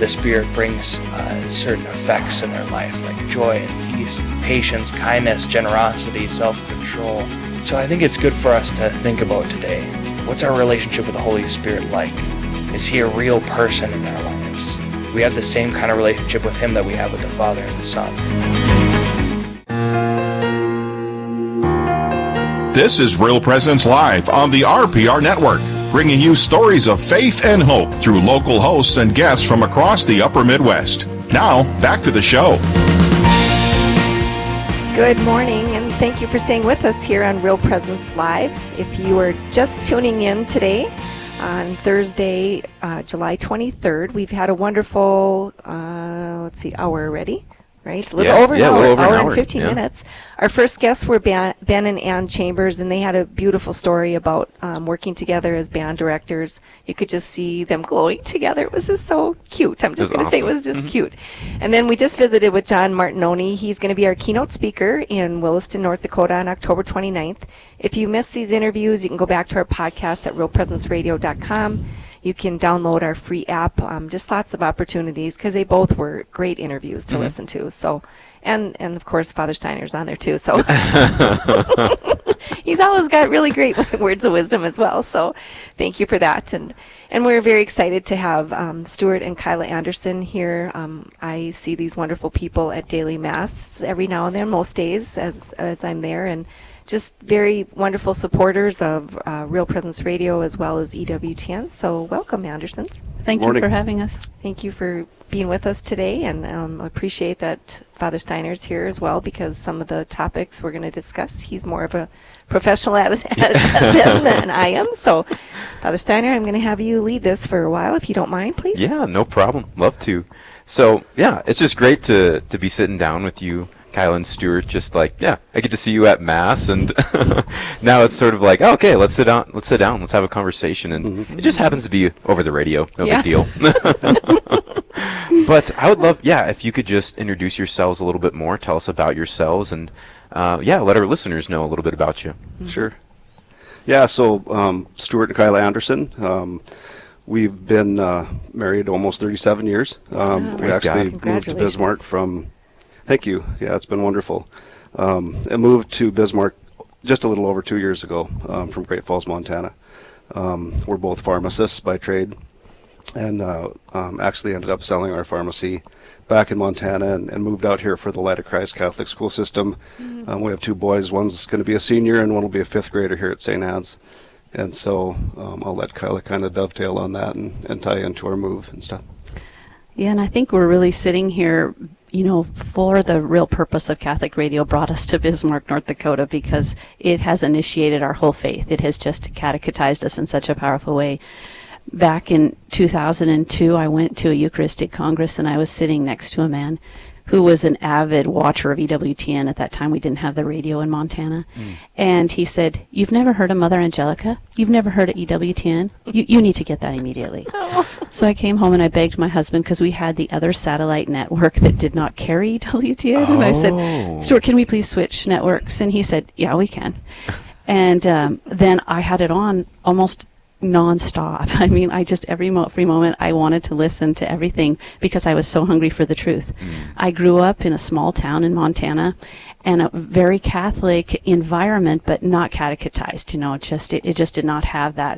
the Spirit brings certain effects in their life, like joy and peace, patience, kindness, generosity, self-control. So I think it's good for us to think about today. What's our relationship with the Holy Spirit like? Is he a real person in our lives? We have the same kind of relationship with him that we have with the Father and the Son. This is Real Presence Live on the RPR Network, bringing you stories of faith and hope through local hosts and guests from across the upper Midwest. Now, back to the show. Good morning, and thank you for staying with us here on Real Presence Live. If you are just tuning in today, on Thursday, July 23rd, we've had a wonderful, hour already. Right? A little over an hour and 15 minutes. Our first guests were Ben and Ann Chambers, and they had a beautiful story about working together as band directors. You could just see them glowing together. It was just so cute. I'm just going to say it was just cute. And then we just visited with John Martinoni. He's going to be our keynote speaker in Williston, North Dakota on October 29th. If you missed these interviews, you can go back to our podcast at realpresenceradio.com. You can download our free app. Just lots of opportunities because they both were great interviews to listen to. So, and of course Father Steiner's on there too. So he's always got really great words of wisdom as well. So thank you for that. And we're very excited to have Stuart and Kyla Anderson here. I see these wonderful people at daily mass every now and then, most days as I'm there, and just very wonderful supporters of Real Presence Radio as well as EWTN. So welcome, Andersons. Thank you for having us. Thank you for being with us today, and appreciate that Father Steiner's here as well, because some of the topics we're going to discuss, he's more of a professional at them than I am. So, Father Steiner, I'm going to have you lead this for a while, if you don't mind, please. Yeah, no problem. Love to. So, yeah, it's just great to be sitting down with you, Kyle and Stuart. Just like, yeah, I get to see you at Mass, and now it's sort of like, oh, okay, let's sit down, let's have a conversation, and it just happens to be over the radio, no big deal. But I would love, if you could just introduce yourselves a little bit more, tell us about yourselves, and let our listeners know a little bit about you. Sure. Yeah, so Stuart and Kyla Anderson. We've been married almost 37 years. We actually moved to Bismarck from. Thank you. Yeah, it's been wonderful. I moved to Bismarck just a little over 2 years ago from Great Falls, Montana. We're both pharmacists by trade, and actually ended up selling our pharmacy back in Montana and moved out here for the Light of Christ Catholic school system. We have two boys. One's going to be a senior, and one will be a fifth grader here at St. Anne's. And so I'll let Kyla kind of dovetail on that and tie into our move and stuff. Yeah, and I think we're really sitting here, for the real purpose of Catholic Radio brought us to Bismarck, North Dakota, because it has initiated our whole faith. It has just catechized us in such a powerful way. Back in 2002, I went to a Eucharistic Congress, and I was sitting next to a man who was an avid watcher of EWTN. At that time, we didn't have the radio in Montana. And he said, "You've never heard of Mother Angelica? You've never heard of EWTN? You need to get that immediately." So I came home and I begged my husband, because we had the other satellite network that did not carry EWTN. And I said, "Stuart, can we please switch networks?" And he said, "Yeah, we can." And then I had it on almost nonstop. I mean, I just every free moment I wanted to listen to everything because I was so hungry for the truth. I grew up in a small town in Montana, and a very Catholic environment, but not catechized. It just did not have that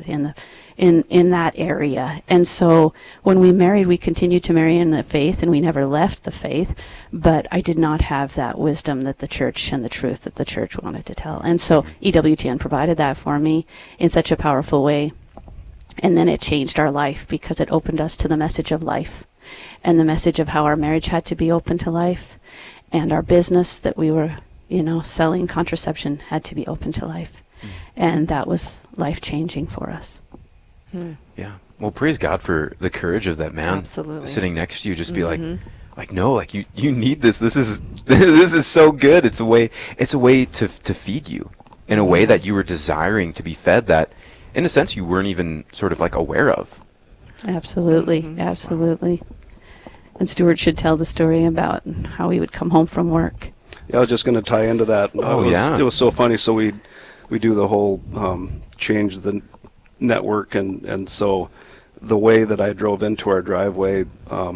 in that area. And so when we married, we continued to marry in the faith, and we never left the faith. But I did not have that wisdom that the church and the truth that the church wanted to tell. And so EWTN provided that for me in such a powerful way. And then it changed our life, because it opened us to the message of life and the message of how our marriage had to be open to life, and our business that we were, selling contraception had to be open to life. And that was life-changing for us. Yeah. Well, praise God for the courage of that man. Absolutely. Sitting next to you, just be like, no, you need this. This is so good. It's a way to feed you in a way that you were desiring to be fed, that in a sense you weren't even sort of like aware of. Absolutely. Absolutely. And Stuart should tell the story about how he would come home from work. Yeah, I was just going to tie into that. It was so funny. So we do the whole change the network, and so the way that I drove into our driveway